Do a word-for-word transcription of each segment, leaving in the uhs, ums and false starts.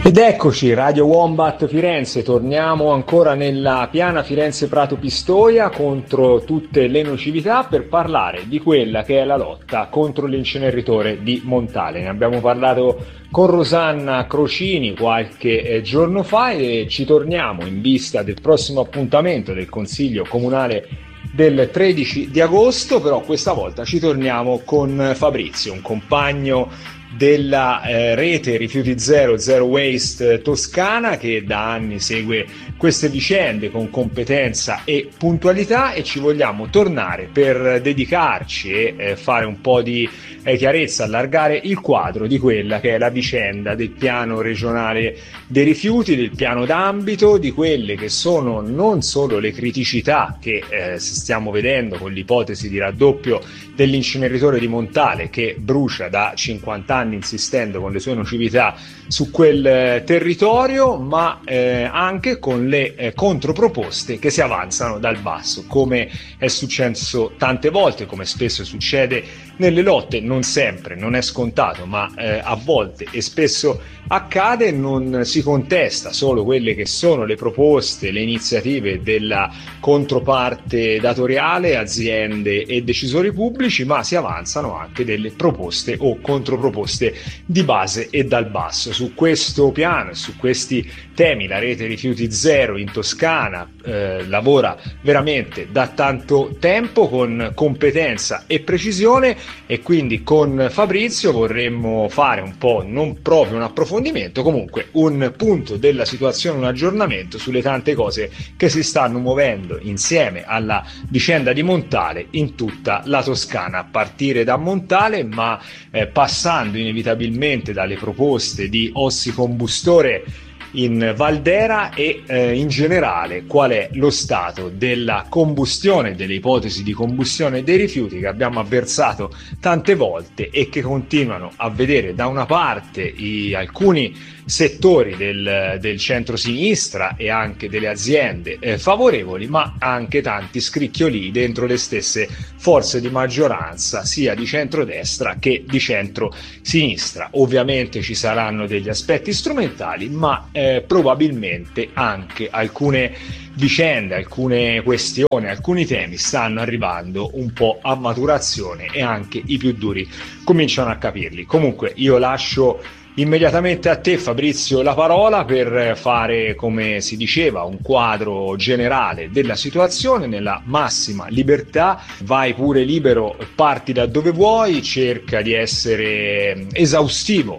Ed eccoci, Radio Wombat Firenze, torniamo ancora nella piana Firenze Prato Pistoia contro tutte le nocività per parlare di quella che è la lotta contro l'inceneritore di Montale. Ne abbiamo parlato con Rosanna Crocini qualche eh, giorno fa e ci torniamo in vista del prossimo appuntamento del Consiglio Comunale del tredici di agosto, però questa volta ci torniamo con Fabrizio, un compagno della eh, rete Rifiuti Zero, Zero Waste Toscana, che da anni segue queste vicende con competenza e puntualità, e ci vogliamo tornare per dedicarci e eh, fare un po' di eh, chiarezza, allargare il quadro di quella che è la vicenda del piano regionale dei rifiuti, del piano d'ambito, di quelle che sono non solo le criticità che eh, stiamo vedendo con l'ipotesi di raddoppio dell'inceneritore di Montale, che brucia da cinquanta anni insistendo con le sue nocività su quel eh, territorio, ma eh, anche con le eh, controproposte che si avanzano dal basso, come è successo tante volte, come spesso succede nelle lotte. Non sempre, non è scontato, ma eh, a volte e spesso accade. Non si contesta solo quelle che sono le proposte, le iniziative della controparte datoriale, aziende e decisori pubblici, ma si avanzano anche delle proposte o controproposte di base e dal basso. Su questo piano e su questi temi la rete Rifiuti Zero in Toscana eh, lavora veramente da tanto tempo con competenza e precisione, e quindi con Fabrizio vorremmo fare un po', non proprio un approfondimento, comunque un punto della situazione, un aggiornamento sulle tante cose che si stanno muovendo insieme alla vicenda di Montale in tutta la Toscana, a partire da Montale, ma eh, passando inevitabilmente dalle proposte di ossicombustore in Valdera e eh, in generale qual è lo stato della combustione, delle ipotesi di combustione dei rifiuti che abbiamo avversato tante volte e che continuano a vedere da una parte i, alcuni settori del, del centro-sinistra e anche delle aziende eh, favorevoli, ma anche tanti scricchiolii dentro le stesse forze di maggioranza, sia di centrodestra che di centro-sinistra. Ovviamente ci saranno degli aspetti strumentali, ma eh, probabilmente anche alcune vicende, alcune questioni, alcuni temi stanno arrivando un po' a maturazione e anche i più duri cominciano a capirli. Comunque io lascio immediatamente a te, Fabrizio, la parola per fare, come si diceva, un quadro generale della situazione nella massima libertà. Vai pure libero, parti da dove vuoi, cerca di essere esaustivo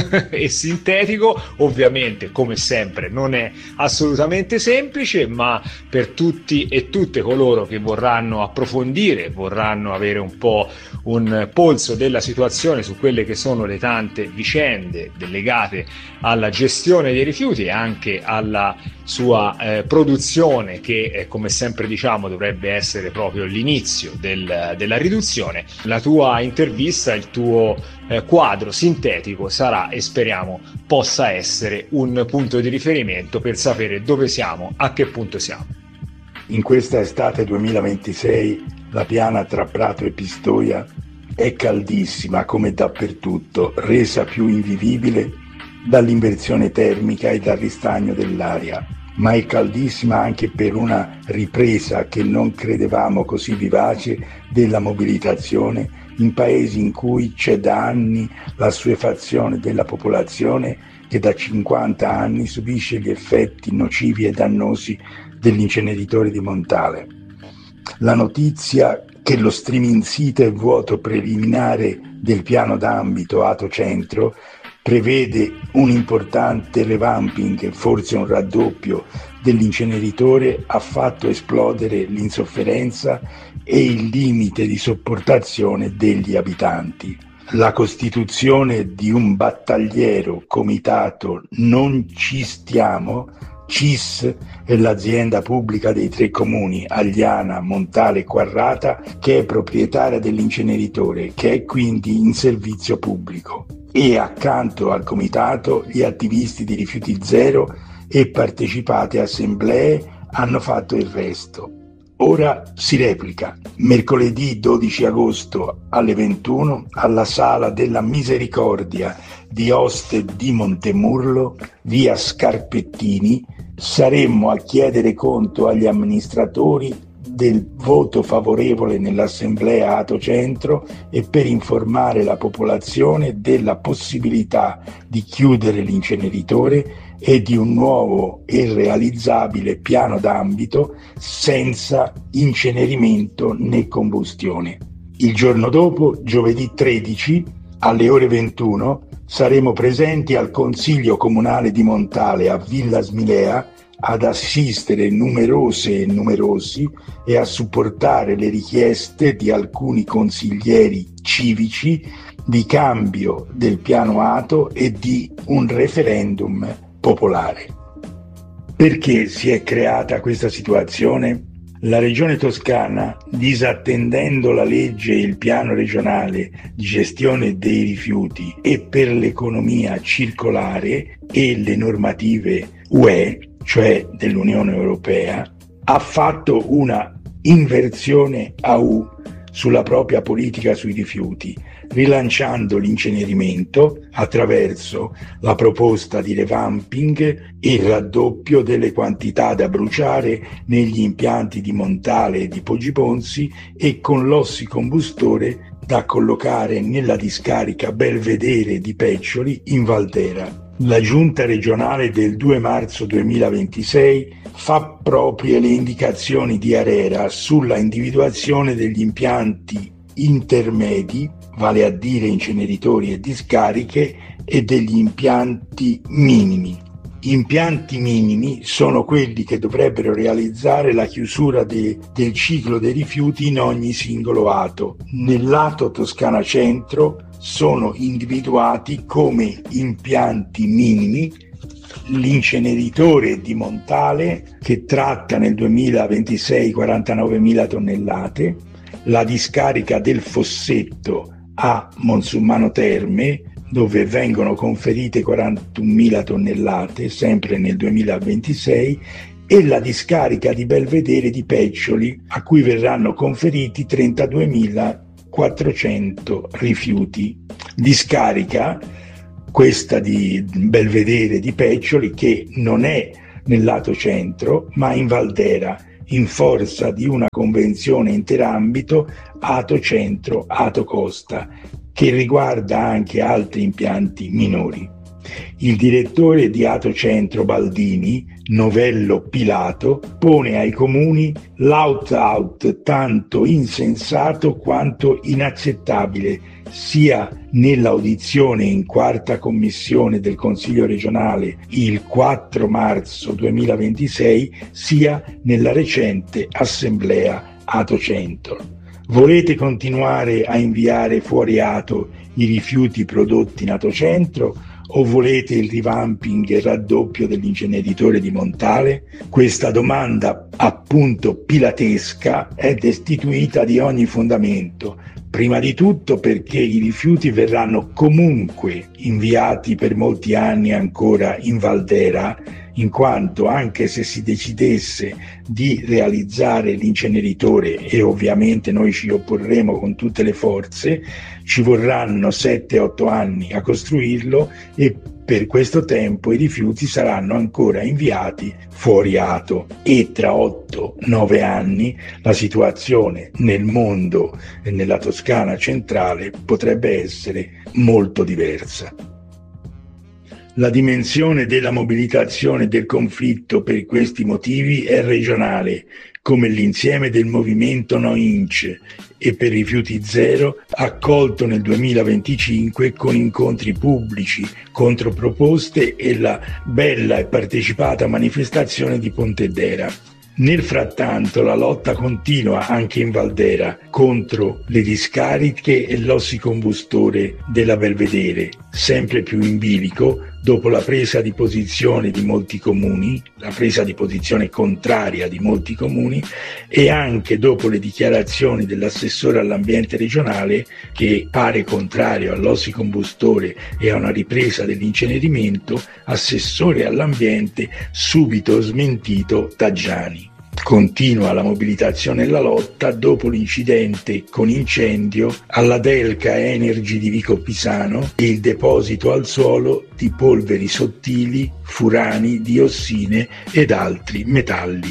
e sintetico. Ovviamente, come sempre, non è assolutamente semplice, ma per tutti e tutte coloro che vorranno approfondire, vorranno avere un po' un polso della situazione su quelle che sono le tante vicende legate alla gestione dei rifiuti e anche alla sua eh, produzione, che eh, come sempre diciamo dovrebbe essere proprio l'inizio del, della riduzione. La tua intervista, il tuo eh, quadro sintetico sarà, e speriamo possa essere, un punto di riferimento per sapere dove siamo, a che punto siamo. In questa estate duemilaventisei la piana tra Prato e Pistoia è caldissima come dappertutto, resa più invivibile dall'inversione termica e dal ristagno dell'aria, ma è caldissima anche per una ripresa che non credevamo così vivace della mobilitazione in paesi in cui c'è da anni l'assuefazione della popolazione che da cinquanta anni subisce gli effetti nocivi e dannosi dell'inceneritore di Montale. La notizia che lo streaming sito e vuoto preliminare del piano d'ambito Ato Centro prevede un importante revamping, forse un raddoppio dell'inceneritore, ha fatto esplodere l'insofferenza e il limite di sopportazione degli abitanti. La costituzione di un battagliero comitato Non Ci Stiamo, C I S, è l'azienda pubblica dei tre comuni, Agliana, Montale e Quarrata, che è proprietaria dell'inceneritore, che è quindi in servizio pubblico, e accanto al comitato gli attivisti di Rifiuti Zero e partecipate assemblee hanno fatto il resto. Ora si replica mercoledì dodici agosto alle ventuno alla Sala della Misericordia di Oste di Montemurlo, via Scarpettini, saremmo a chiedere conto agli amministratori del voto favorevole nell'Assemblea Ato Centro e per informare la popolazione della possibilità di chiudere l'inceneritore e di un nuovo e realizzabile piano d'ambito senza incenerimento né combustione. Il giorno dopo, giovedì tredici, alle ore ventuno, saremo presenti al Consiglio Comunale di Montale a Villa Smilea ad assistere numerose e numerosi e a supportare le richieste di alcuni consiglieri civici di cambio del piano Ato e di un referendum popolare. Perché si è creata questa situazione? La Regione Toscana, disattendendo la legge e il piano regionale di gestione dei rifiuti e per l'economia circolare e le normative U E, cioè dell'Unione Europea, ha fatto una inversione a U sulla propria politica sui rifiuti, rilanciando l'incenerimento attraverso la proposta di revamping e il raddoppio delle quantità da bruciare negli impianti di Montale e di Poggibonsi e con l'ossicombustore da collocare nella discarica Belvedere di Peccioli in Valdera. La Giunta regionale del due marzo duemilaventisei fa proprie le indicazioni di ARERA sulla individuazione degli impianti intermedi, vale a dire inceneritori e discariche, e degli impianti minimi. Impianti minimi sono quelli che dovrebbero realizzare la chiusura de, del ciclo dei rifiuti in ogni singolo ato. Nel lato Toscana Centro sono individuati come impianti minimi l'inceneritore di Montale, che tratta nel duemilaventisei quarantanovemila tonnellate, la discarica del Fossetto a Monsummano Terme, dove vengono conferite quarantunomila tonnellate, sempre nel duemilaventisei, e la discarica di Belvedere di Peccioli, a cui verranno conferiti trentaduemilaquattrocento rifiuti. Discarica, questa di Belvedere di Peccioli, che non è nel lato centro, ma in Valdera, in forza di una convenzione interambito Ato Centro Ato Costa, che riguarda anche altri impianti minori. Il direttore di Ato Centro Baldini, Novello Pilato, pone ai comuni l'out-out tanto insensato quanto inaccettabile, sia nell'audizione in quarta commissione del Consiglio regionale il quattro marzo duemilaventisei, sia nella recente assemblea Ato Centro. Volete continuare a inviare fuori Ato i rifiuti prodotti in Ato Centro o volete il revamping e il raddoppio dell'inceneritore di Montale? Questa domanda, appunto pilatesca, è destituita di ogni fondamento. Prima di tutto perché i rifiuti verranno comunque inviati per molti anni ancora in Valdera, in quanto anche se si decidesse di realizzare l'inceneritore, e ovviamente noi ci opporremo con tutte le forze, ci vorranno sette otto anni a costruirlo e per questo tempo i rifiuti saranno ancora inviati fuori Ato e tra otto nove anni la situazione nel mondo e nella Toscana centrale potrebbe essere molto diversa. La dimensione della mobilitazione del conflitto per questi motivi è regionale, come l'insieme del movimento No Inc e per Rifiuti Zero, accolto nel duemilaventicinque con incontri pubblici, controproposte e la bella e partecipata manifestazione di Pontedera. Nel frattanto la lotta continua anche in Valdera contro le discariche e l'ossicombustore della Belvedere, sempre più in bilico dopo la presa di posizione di molti comuni, la presa di posizione contraria di molti comuni e anche dopo le dichiarazioni dell'assessore all'ambiente regionale che pare contrario all'ossicombustore e a una ripresa dell'incenerimento, assessore all'ambiente subito smentito da Giani. Continua la mobilitazione e la lotta dopo l'incidente con incendio alla Delca Energy di Vico Pisano e il deposito al suolo di polveri sottili, furani, diossine ed altri metalli.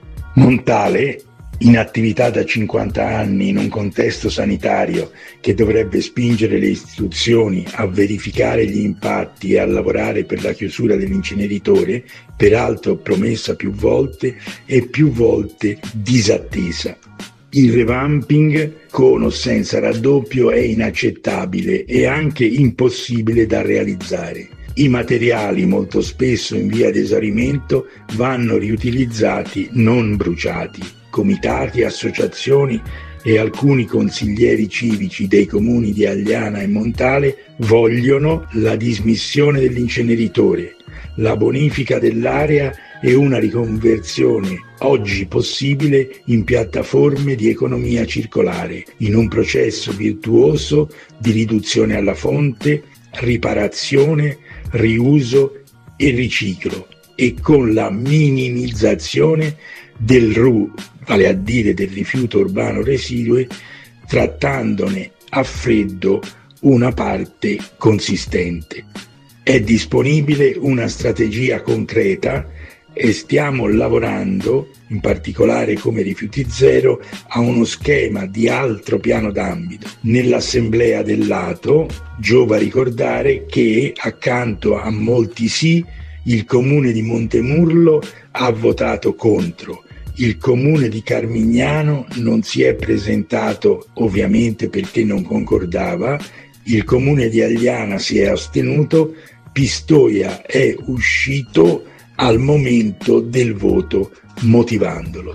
Montale, in attività da cinquanta anni in un contesto sanitario che dovrebbe spingere le istituzioni a verificare gli impatti e a lavorare per la chiusura dell'inceneritore, peraltro promessa più volte e più volte disattesa. Il revamping, con o senza raddoppio, è inaccettabile e anche impossibile da realizzare. I materiali, molto spesso in via di esaurimento, vanno riutilizzati, non bruciati. Comitati, associazioni e alcuni consiglieri civici dei comuni di Agliana e Montale vogliono la dismissione dell'inceneritore, la bonifica dell'area e una riconversione, oggi possibile, in piattaforme di economia circolare, in un processo virtuoso di riduzione alla fonte, riparazione, riuso e riciclo, e con la minimizzazione del R U, vale a dire del rifiuto urbano residue, trattandone a freddo una parte consistente. È disponibile una strategia concreta e stiamo lavorando, in particolare come Rifiuti Zero, a uno schema di altro piano d'ambito. Nell'assemblea del lato giova ricordare che, accanto a molti sì, il comune di Montemurlo ha votato contro. Il comune di Carmignano non si è presentato, ovviamente perché non concordava, il comune di Agliana si è astenuto, Pistoia è uscito al momento del voto motivandolo.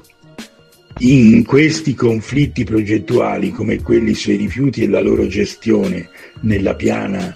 In questi conflitti progettuali, come quelli sui rifiuti e la loro gestione nella piana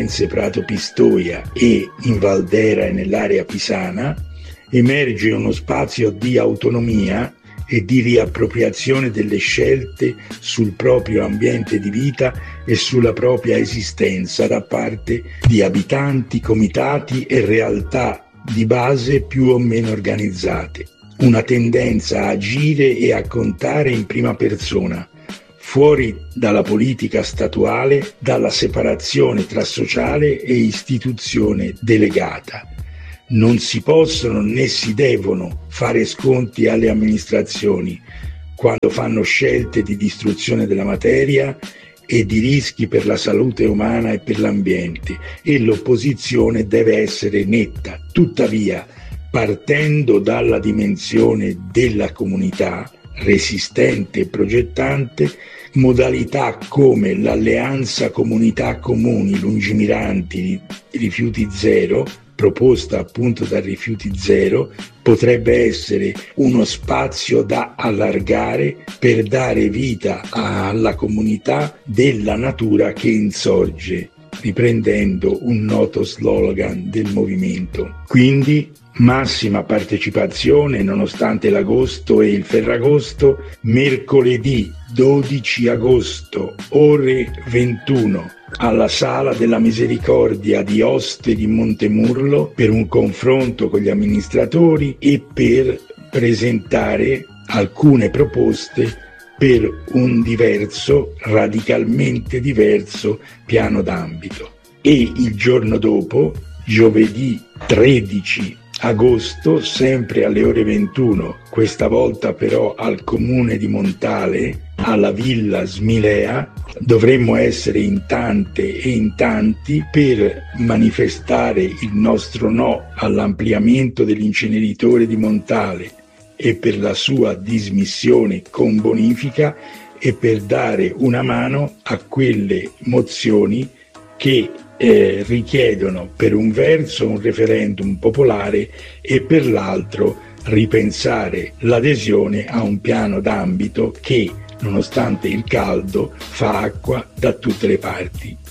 Firenze-Prato-Pistoia e in Valdera e nell'area pisana, emerge uno spazio di autonomia e di riappropriazione delle scelte sul proprio ambiente di vita e sulla propria esistenza da parte di abitanti, comitati e realtà di base più o meno organizzate. Una tendenza a agire e a contare in prima persona, fuori dalla politica statuale, dalla separazione tra sociale e istituzione delegata. Non si possono né si devono fare sconti alle amministrazioni quando fanno scelte di distruzione della materia e di rischi per la salute umana e per l'ambiente, e l'opposizione deve essere netta. Tuttavia, partendo dalla dimensione della comunità, resistente e progettante, modalità come l'alleanza comunità comuni lungimiranti Rifiuti Zero, proposta appunto da Rifiuti Zero, potrebbe essere uno spazio da allargare per dare vita alla comunità della natura che insorge, riprendendo un noto slogan del movimento. Quindi massima partecipazione nonostante l'agosto e il ferragosto, mercoledì dodici agosto, ore ventuno, alla Sala della Misericordia di Oste di Montemurlo, per un confronto con gli amministratori e per presentare alcune proposte per un diverso, radicalmente diverso piano d'ambito. E il giorno dopo, giovedì tredici agosto, sempre alle ore ventuno, questa volta però al comune di Montale, alla Villa Smilea, dovremmo essere in tante e in tanti per manifestare il nostro no all'ampliamento dell'inceneritore di Montale e per la sua dismissione con bonifica, e per dare una mano a quelle mozioni che Eh, richiedono per un verso un referendum popolare e per l'altro ripensare l'adesione a un piano d'ambito che, nonostante il caldo, fa acqua da tutte le parti.